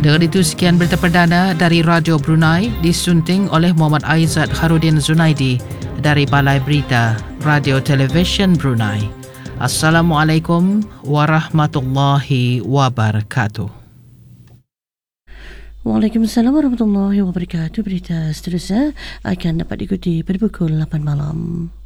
Dengan itu sekian berita perdana dari Radio Brunei disunting oleh Muhammad Aizat Harudin Zunaidi dari Balai Berita Radio Television Brunei. Assalamualaikum warahmatullahi wabarakatuh. Waalaikumsalam warahmatullahi wabarakatuh. Berita seterusnya akan dapat diikuti pada pukul 8 malam.